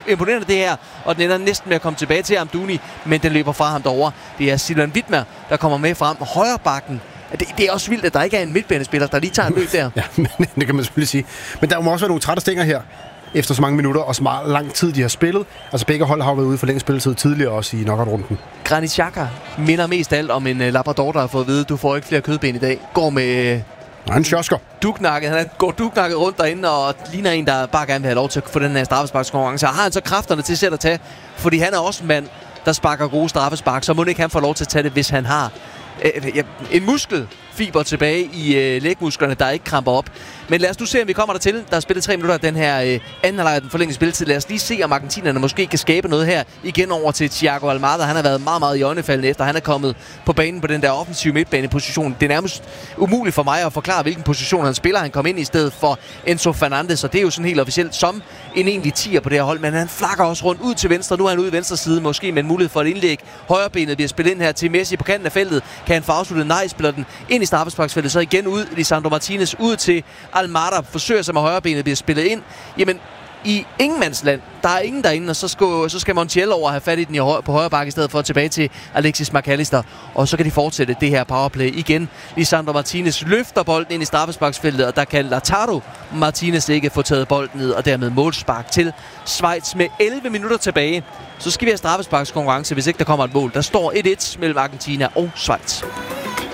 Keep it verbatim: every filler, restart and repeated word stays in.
imponerende det her, og den ender næsten med at komme tilbage til Amdouni, men den løber fra ham derovre. Det er Silvan Widmer, der kommer med frem. Højre bakken. Det, det er også vildt, at der ikke er en midtbanespiller, der lige tager en løb der. Ja, men, det kan man selvfølgelig sige. Men der må også være nogle trætte stænger her, efter så mange minutter, og så meget lang tid, de har spillet. Altså begge hold har været ude for længe spilletid tidligere, også i knockout-runden. Granit Xhaka minder mest alt om en uh, labrador, der har fået at vide, du får ikke flere kødben i dag. Går med... Uh, Nej, en sjosker. Duknakket. Han går duknakket rundt derinde, og ligner en, der bare gerne vil have lov til at få den her straffesparkskonkurrence. Og har han så kræfterne til selv at tage, fordi han er også en mand, der sparker gode straffespark, så må ikke han få lov til at tage det, hvis han har øh, ja, en muskelfiber tilbage i øh, lægmusklerne, der ikke kramper op. Men lad os nu se, om vi kommer der til. Der er spillet tre minutter af den her øh, anden halvleg af den forlængede spilletid. Lad os lige se, om argentinerne måske kan skabe noget her. Igen over til Thiago Almada. Han har været meget, meget i øjnefaldene efter. Han er kommet på banen på den der offensive midtbaneposition. Det er nærmest umuligt for mig at forklare, hvilken position han spiller. Han kom ind i stedet for Enzo Fernandez, og det er jo sådan helt officielt som en egentlig tier på det her hold. Men han flakker også rundt ud til venstre. Nu er han ude i venstre side, måske med en mulighed for et indlæg. Højrebenet bliver spillet ind her til Messi på kanten af feltet. Kan han få afsluttet? Nej, spiller den ind i straffesparksfeltet. Så igen ud Lisandro Martinez ud til Almada, forsøger sig med højrebenet, bliver spillet ind. Jamen, i ingenmandsland, der er ingen derinde, og så skal, så skal Montiel over have fat i den i høj, på højre bakke i stedet for tilbage til Alexis McAllister. Og så kan de fortsætte det her powerplay igen. Lisandro Martinez løfter bolden ind i straffesparksfeltet, og der kan Lautaro Martinez ikke få taget bolden ned, og dermed målspark til Schweiz med elleve minutter tilbage. Så skal vi have straffesparkskonkurrence, hvis ikke der kommer et mål. Der står et et mellem Argentina og Schweiz.